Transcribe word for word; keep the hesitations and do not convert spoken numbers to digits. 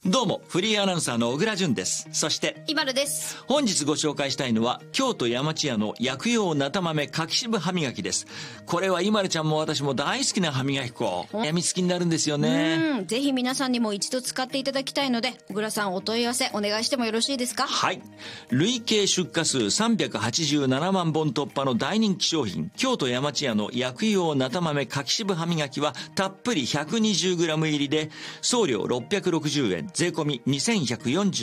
どうもフリーアナウンサーの小倉淳です。そしてイバルです。 本日ご紹介したいのは京都山千屋の薬用なた豆柿渋歯磨きです。これはイマルちゃんも私も大好きな歯磨き粉、やみつきになるんですよね。 うんぜひ皆さんにも一度使っていただきたいので、小倉さんお問い合わせお願いしてもよろしいですか？ はい、累計出荷数さんびゃくはちじゅうななまんぼん突破の大人気商品、京都山千屋の薬用なた豆柿渋歯磨きはたっぷり ひゃくにじゅうグラム 入りで送料ろっぴゃくろくじゅうえん、税込みにせんひゃくよんじゅう